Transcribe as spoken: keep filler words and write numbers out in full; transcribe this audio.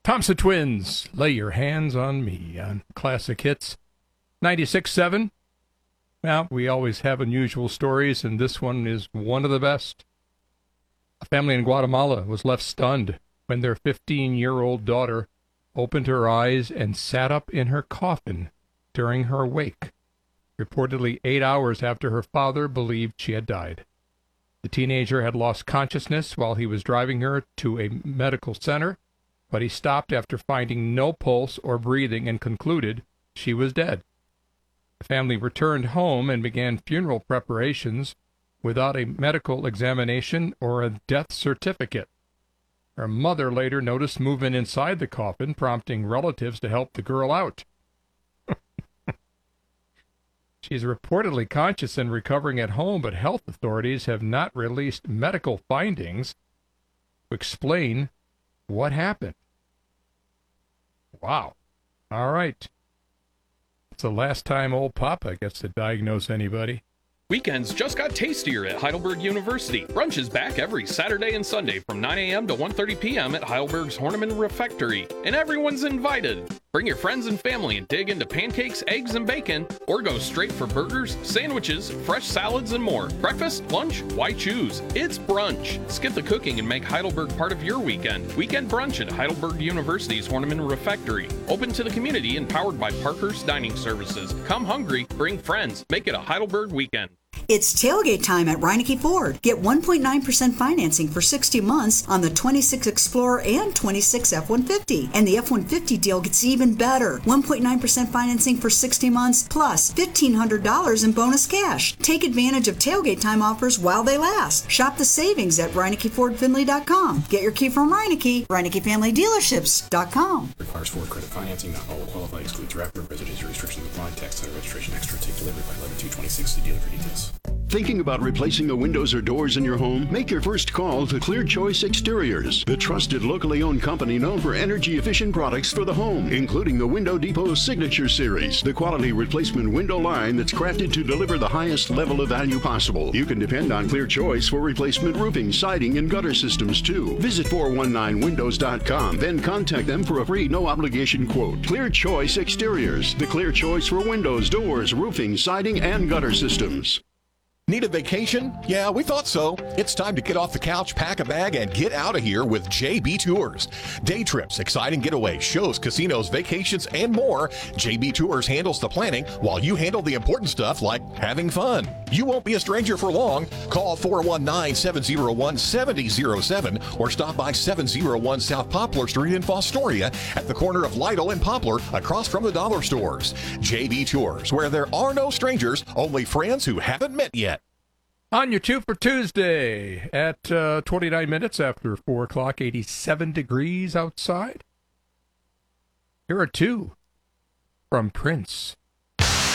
Thompson Twins, Lay Your Hands on Me on Classic Hits ninety-six point seven. Well, we always have unusual stories, and this one is one of the best. A family in Guatemala was left stunned when their fifteen-year-old daughter opened her eyes and sat up in her coffin during her wake, reportedly eight hours after her father believed she had died. The teenager had lost consciousness while he was driving her to a medical center, but he stopped after finding no pulse or breathing and concluded she was dead. The family returned home and began funeral preparations without a medical examination or a death certificate. Her mother later noticed movement inside the coffin, prompting relatives to help the girl out. She's reportedly conscious and recovering at home, but health authorities have not released medical findings to explain what happened. Wow. All right. It's the last time old Papa gets to diagnose anybody. Weekends just got tastier at Heidelberg University. Brunch is back every Saturday and Sunday from nine a.m. to one thirty p.m. at Heidelberg's Horniman Refectory. And everyone's invited. Bring your friends and family and dig into pancakes, eggs, and bacon, or go straight for burgers, sandwiches, fresh salads, and more. Breakfast, lunch, why choose? It's brunch. Skip the cooking and make Heidelberg part of your weekend. Weekend brunch at Heidelberg University's Horniman Refectory. Open to the community and powered by Parker's Dining Services. Come hungry, bring friends. Make it a Heidelberg weekend. It's tailgate time at Reineke Ford. Get one point nine percent financing for sixty months on the twenty-six Explorer and twenty-six F one fifty. And the F one fifty deal gets even better. one point nine percent financing for sixty months plus fifteen hundred dollars in bonus cash. Take advantage of tailgate time offers while they last. Shop the savings at Reineke Ford Finley dot com. Get your key from Reineke. Reineke Family Dealerships dot com. Requires Ford credit financing. Not all will qualify. Excludes wrapper. Residency restrictions apply. Tax title registration extra. Take delivery by eleven two twenty-six. See dealer for details. Thinking about replacing the windows or doors in your home? Make your first call to Clear Choice Exteriors, the trusted locally owned company known for energy-efficient products for the home, including the Window Depot Signature Series, the quality replacement window line that's crafted to deliver the highest level of value possible. You can depend on Clear Choice for replacement roofing, siding, and gutter systems, too. Visit four one nine windows dot com, then contact them for a free, no-obligation quote. Clear Choice Exteriors, the clear choice for windows, doors, roofing, siding, and gutter systems. Need a vacation? Yeah, we thought so. It's time to get off the couch, pack a bag, and get out of here with J B Tours. Day trips, exciting getaways, shows, casinos, vacations, and more. J B Tours handles the planning while you handle the important stuff like having fun. You won't be a stranger for long. Call four one nine, seven zero one, seven zero zero seven or stop by seven oh one South Poplar Street in Fostoria at the corner of Lytle and Poplar across from the dollar stores. J B Tours, where there are no strangers, only friends who haven't met yet. On your two for Tuesday at uh, twenty-nine minutes after four o'clock, eighty-seven degrees outside. Here are two from Prince.